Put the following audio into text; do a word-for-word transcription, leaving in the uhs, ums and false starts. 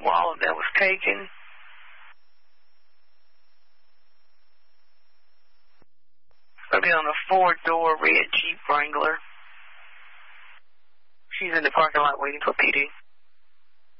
wallet that was taken. It's going to be on a four-door red Jeep Wrangler. She's in the parking lot waiting for P D.